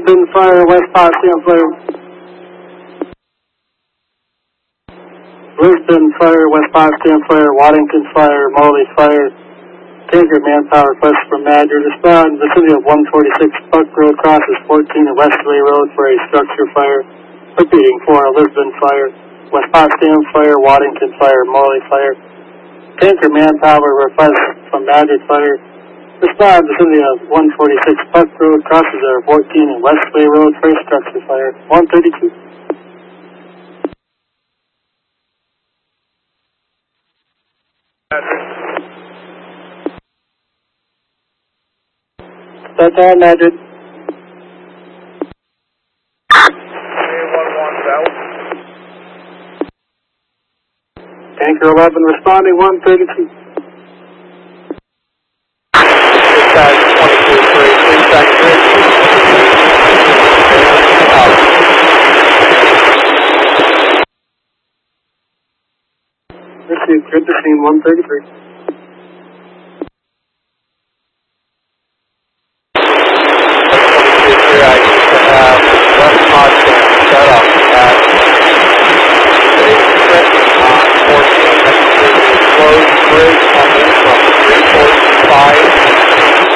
Lisbon Fire, West Potsdam Fire. Lisbon Fire, West Potsdam Fire, Waddington Fire, Morley Fire. Tanker manpower request from Madrid. Respond vicinity of 146 Buck Road, crosses 14 and Westerly Road for a structure fire. Repeating for Lisbon Fire, West Potsdam Fire, Waddington Fire, Morley Fire. Tanker manpower request from Madrid Fire. Respond vicinity of 146 Buck Road, crosses are 14 and Westerly Road for a structure fire. 132. That's all, Madrid. Tanker 11 responding, 132. Dispatch 22-3, please back bridge. Received, good to see 133.